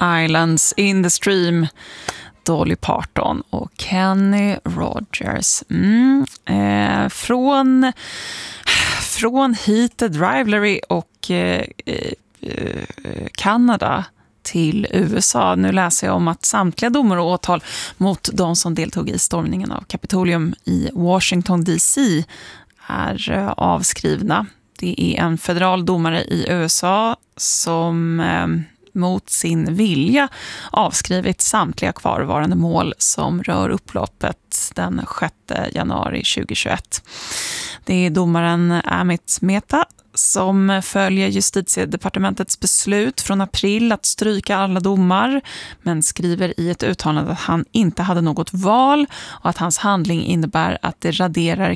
Islands in the Stream, Dolly Parton och Kenny Rogers. Från Heated Rivalry och Kanada till USA. Nu läser jag om att samtliga domar och åtal mot de som deltog i stormningen av Kapitolium i Washington DC är avskrivna. Det är en federal domare i USA som mot sin vilja avskrivit samtliga kvarvarande mål som rör upploppet den 6 januari 2021. Det är domaren Amit Mehta som följer justitiedepartementets beslut från april att stryka alla domar, men skriver i ett uttalande att han inte hade något val och att hans handling innebär att det raderar